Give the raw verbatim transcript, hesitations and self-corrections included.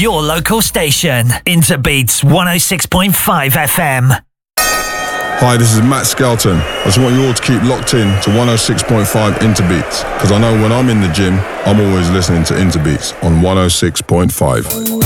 your local station. Interbeats one oh six point five F M. Hi, this is Matt Skelton. I just want you all to keep locked in to one oh six point five Interbeats, because I know when I'm in the gym, I'm always listening to Interbeats on one oh six point five.